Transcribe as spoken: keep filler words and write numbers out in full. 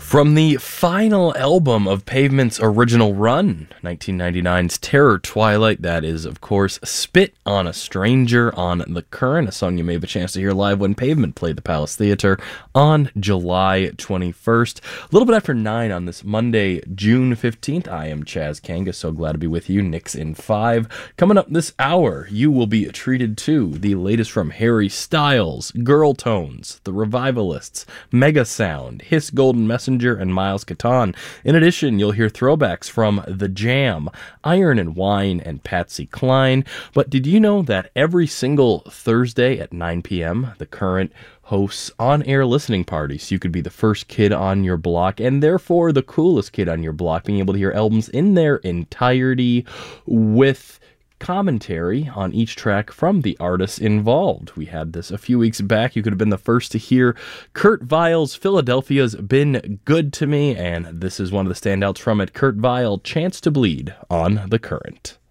From the final album of Pavement's original run, nineteen ninety-nine's Terror Twilight, that is, of course, Spit on a Stranger on The Current, a song you may have a chance to hear live when Pavement played the Palace Theater on July twenty-first. A little bit after nine on this Monday, June fifteenth, I am Chaz Kanga, so glad to be with you. Nick's in five. Coming up this hour, you will be treated to the latest from Harry Styles, Girl Tones, The Revivalists, Mega Sound, Hiss Golden Messenger, and Miles Catan. In addition, you'll hear throwbacks from The Jam, Iron and Wine, and Patsy Cline. But did you know that every single Thursday at nine p.m., The Current hosts on-air listening parties? You could be the first kid on your block, and therefore the coolest kid on your block, being able to hear albums in their entirety with commentary on each track from the artists involved. We had this a few weeks back. You could have been the first to hear Kurt Vile's Philadelphia's Been Good to Me, and this is one of the standouts from it. Kurt Vile, Chance to Bleed on The Current.